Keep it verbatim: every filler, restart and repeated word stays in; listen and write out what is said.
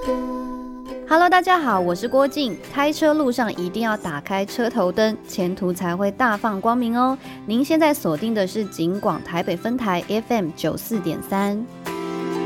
Hello， 大家好，我是郭静。开车路上一定要打开车头灯，前途才会大放光明哦。您现在锁定的是警广台北分台 F M 九四点三。